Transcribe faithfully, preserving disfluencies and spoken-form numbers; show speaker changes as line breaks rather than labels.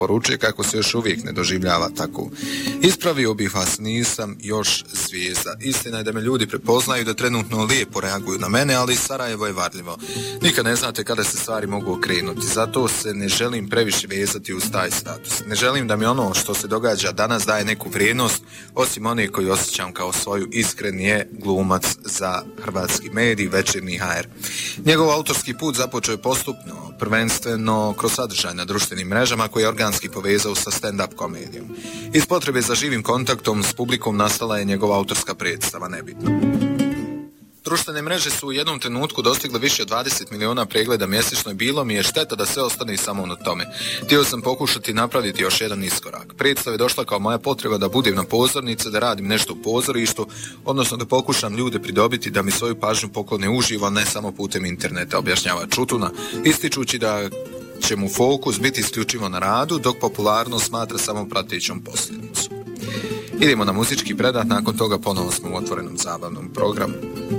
poručuje kako se još uvijek ne doživljava tako. Ispravio bih vas, nisam još zvijezda. Istina je da me ljudi prepoznaju, da trenutno lijepo reaguju na mene, ali Sarajevo je varljivo. Nikad ne znate kada se stvari mogu okrenuti. Zato se ne želim previše vezati uz taj status. Ne želim da mi ono što se događa danas daje neku vrijednost, osim one koju osjećam kao svoju. Iskren je glumac za hrvatski medij, Večernji ha er. Njegov autorski put započeo je postupno, prvenstveno kroz sadržaj na društvenim mrežama koje je organski povezao sa stand-up komedijom. Iz potrebe za živim kontaktom s publikom nastala je njegova autorska predstava Nebitno. Društvene mreže su u jednom trenutku dostigle više od dvadeset miliona pregleda mjesečno i bilo mi je šteta da sve ostane samo na tome. Htio sam pokušati napraviti još jedan iskorak. Predstava je došla kao moja potreba da budem na pozornici, da radim nešto u pozorištu, odnosno da pokušam ljude pridobiti da mi svoju pažnju poklone uživo, ne samo putem interneta, objašnjava Čutuna, ističući da će mu fokus biti isključivo na radu, dok popularnost smatra samo pratećom posljedicom. Idemo na muzički predah, nakon toga ponovo smo u otvorenom zabavnom programu.